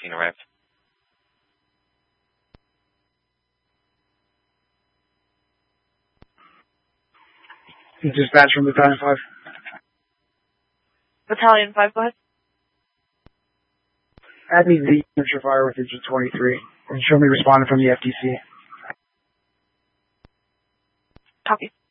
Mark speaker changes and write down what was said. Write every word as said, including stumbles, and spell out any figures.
Speaker 1: scene arrived.
Speaker 2: Dispatch from Battalion five.
Speaker 3: Battalion five, go ahead.
Speaker 2: Add me the signature fire with Agent twenty-three, and show me responding from the F T C.
Speaker 3: Copy.